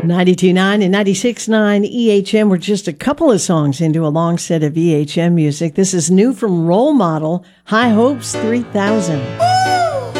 92.9 and 96.9 EHM. We're just a couple of songs into a long set of EHM music. This is new from Role Model, High Hopes 3000.